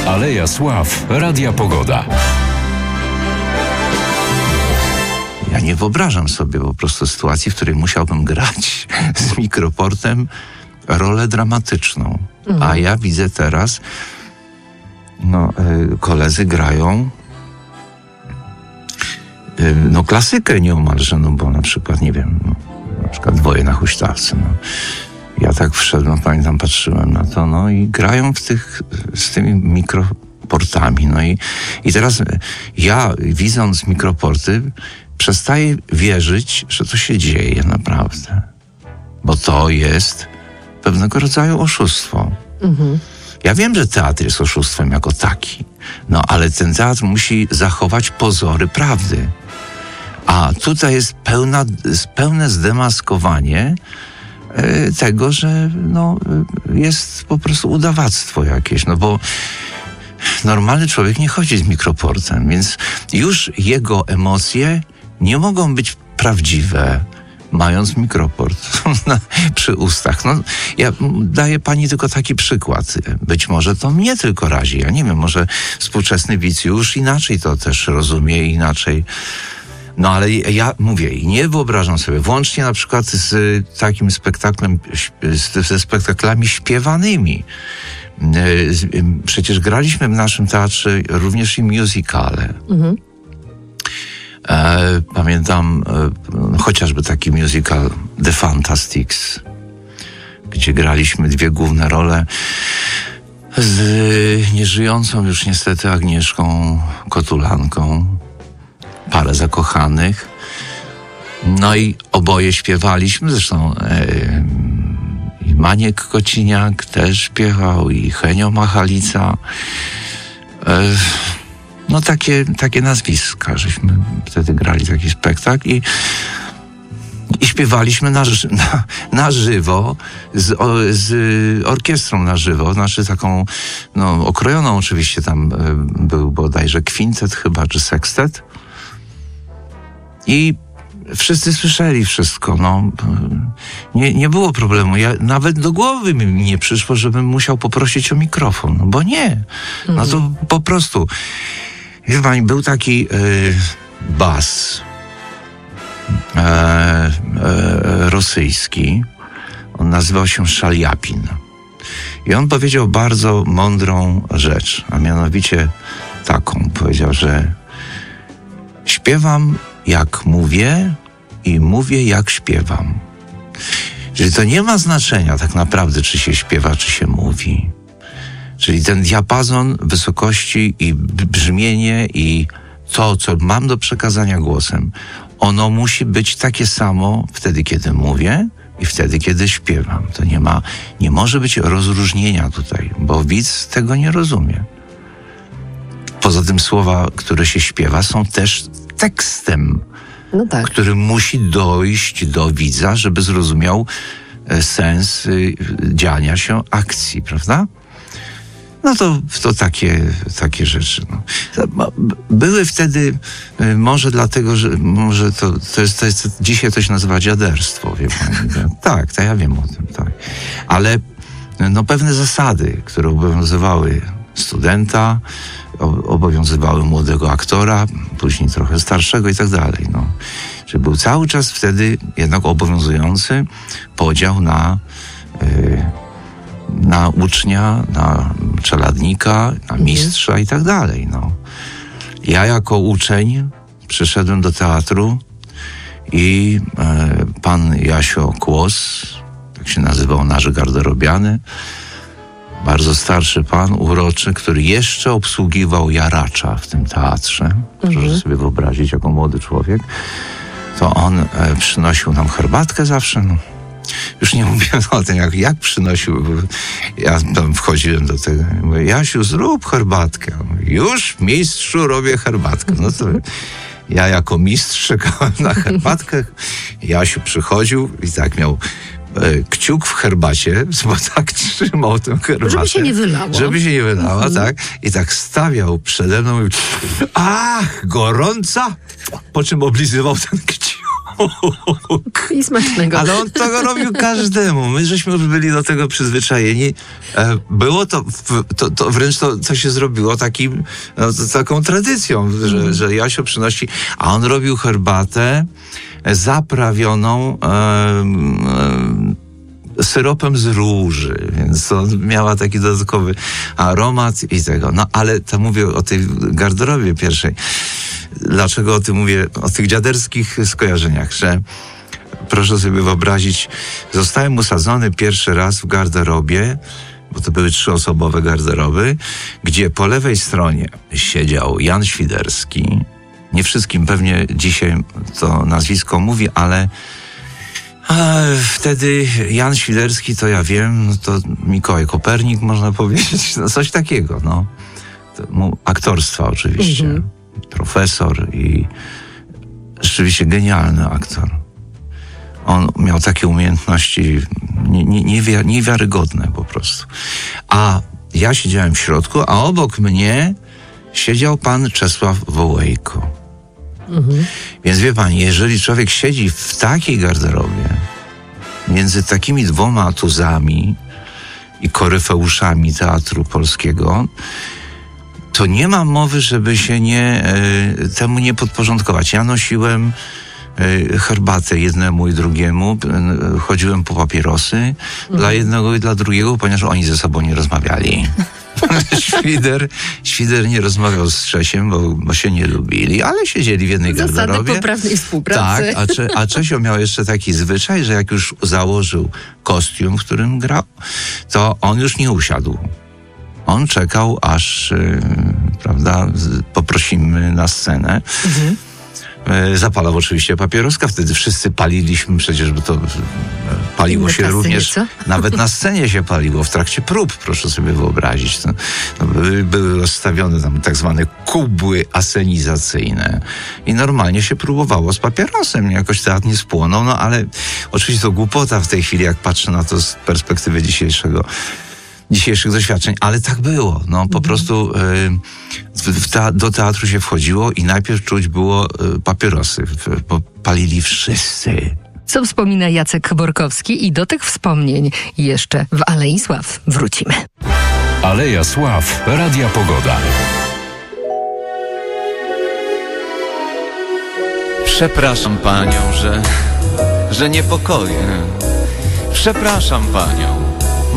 Aleja Sław Radia Pogoda. Ja nie wyobrażam sobie po prostu sytuacji, w której musiałbym grać z mikroportem rolę dramatyczną. A ja widzę teraz, koledzy grają klasykę nieomalże, bo na przykład, nie wiem, na przykład Dwoje na huśtawce. Ja tak wszedłem, pamiętam, patrzyłem na to, i grają z tymi mikroportami. I teraz ja, widząc mikroporty, przestaję wierzyć, że to się dzieje naprawdę. Bo to jest pewnego rodzaju oszustwo. Ja wiem, że teatr jest oszustwem jako taki, ale ten teatr musi zachować pozory prawdy. A tutaj jest pełne zdemaskowanie tego, że jest po prostu udawactwo jakieś, bo normalny człowiek nie chodzi z mikroportem, więc już jego emocje nie mogą być prawdziwe, mając mikroport przy ustach. Ja daję pani tylko taki przykład. Być może to mnie tylko razi. Ja nie wiem, może współczesny widz już inaczej to też rozumie, inaczej. Ale ja mówię i nie wyobrażam sobie, włącznie na przykład z takim spektaklem, ze spektaklami śpiewanymi. Przecież graliśmy w naszym teatrze również i musicale. Pamiętam chociażby taki musical The Fantastics, gdzie graliśmy dwie główne role z nieżyjącą już niestety Agnieszką Kotulanką, parę zakochanych. I oboje śpiewaliśmy, zresztą i Maniek Kociniak też śpiewał, i Henio Machalica. Takie nazwiska, żeśmy wtedy grali taki spektakl i śpiewaliśmy na żywo, z orkiestrą na żywo, taką, okrojoną oczywiście, tam był bodajże kwintet chyba, czy sekstet. I wszyscy słyszeli wszystko, nie było problemu. Nawet do głowy mi nie przyszło, żebym musiał poprosić o mikrofon, bo nie. To po prostu. Wie pani, był taki bas rosyjski. On nazywał się Szaliapin. I on powiedział bardzo mądrą rzecz, a mianowicie taką. Powiedział, że śpiewam jak mówię i mówię jak śpiewam. Czyli to nie ma znaczenia tak naprawdę, czy się śpiewa, czy się mówi. Czyli ten diapazon wysokości i brzmienie i to, co mam do przekazania głosem, ono musi być takie samo wtedy, kiedy mówię i wtedy, kiedy śpiewam. To nie może być rozróżnienia tutaj, bo widz tego nie rozumie. Poza tym słowa, które się śpiewa, są też tekstem, który musi dojść do widza, żeby zrozumiał sens dziania się akcji, prawda? To takie rzeczy. Były wtedy, może dlatego, że może to jest dzisiaj to się nazywa dziaderstwo, wie pani. Tak, ja wiem o tym, tak. Ale pewne zasady, które obowiązywały studenta, obowiązywały młodego aktora, później trochę starszego i tak dalej. Że był cały czas wtedy jednak obowiązujący podział na ucznia, na czeladnika, na mistrza i tak dalej. Ja jako uczeń przyszedłem do teatru i pan Jasio Kłos, tak się nazywał nasz garderobiany, bardzo starszy pan, uroczy, który jeszcze obsługiwał jaracza w tym teatrze. Proszę sobie wyobrazić, jako młody człowiek. To on przynosił nam herbatkę zawsze. Już nie mówię o tym, jak przynosił. Ja tam wchodziłem do tego. Mówię, Jasiu, zrób herbatkę. Mówię, już, mistrzu, robię herbatkę. To ja jako mistrz czekałem na herbatkę. Jasiu przychodził i tak miał kciuk w herbacie, bo tak trzymał tę herbatę. Żeby się nie wylało. Żeby się nie wylała, tak. I tak stawiał przede mną i ach, gorąca! Po czym oblizywał ten kciuk. I smacznego. Ale on to robił każdemu. My żeśmy już byli do tego przyzwyczajeni. Było to wręcz to się zrobiło taką tradycją, że Jasio przynosi, a on robił herbatę zaprawioną syropem z róży, więc to miała taki dodatkowy aromat i tego. No ale to mówię o tej garderobie pierwszej. Dlaczego o tym mówię? O tych dziaderskich skojarzeniach, że proszę sobie wyobrazić, zostałem usadzony pierwszy raz w garderobie, bo to były 3-osobowe garderoby, gdzie po lewej stronie siedział Jan Świderski. Nie wszystkim pewnie dzisiaj to nazwisko mówi, ale wtedy Jan Świderski, to ja wiem, to Mikołaj Kopernik, można powiedzieć, no coś takiego, no. Aktorstwa oczywiście. Profesor i rzeczywiście genialny aktor. On miał takie umiejętności niewiarygodne po prostu. A ja siedziałem w środku, a obok mnie siedział pan Czesław Wołejko. Więc wie pani, jeżeli człowiek siedzi w takiej garderobie między takimi dwoma tuzami i koryfeuszami teatru polskiego, to nie ma mowy, żeby się temu nie podporządkować. Ja nosiłem herbatę jednemu i drugiemu, chodziłem po papierosy dla jednego i dla drugiego, ponieważ oni ze sobą nie rozmawiali. Świder nie rozmawiał z Czesiem, bo się nie lubili, ale siedzieli w jednej garderobie. Zasady poprawnej współpracy. Tak, a Czesio miał jeszcze taki zwyczaj, że jak już założył kostium, w którym grał, to on już nie usiadł. On czekał, aż poprosimy na scenę. Zapalał oczywiście papieroska, wtedy wszyscy paliliśmy, przecież bo to paliło się również, nawet na scenie się paliło, w trakcie prób, proszę sobie wyobrazić. Były rozstawione tam tak zwane kubły asenizacyjne i normalnie się próbowało z papierosem, jakoś teatr nie spłonął, no ale oczywiście to głupota w tej chwili, jak patrzę na to z perspektywy dzisiejszych doświadczeń, ale tak było. No, po prostu do teatru się wchodziło i najpierw czuć było papierosy, bo palili wszyscy. Co wspomina Jacek Borkowski i do tych wspomnień jeszcze w Alei Sław wrócimy. Aleja Sław, Radia Pogoda. Przepraszam panią, że niepokoję. Przepraszam panią.